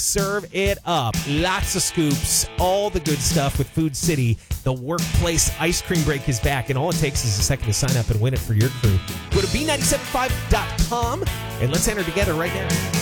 Serve it up. Lots of scoops, all the good stuff with Food City. The workplace ice cream break is back, and all it takes is a second to sign up and win it for your crew. Go to B975.com and let's enter together right now.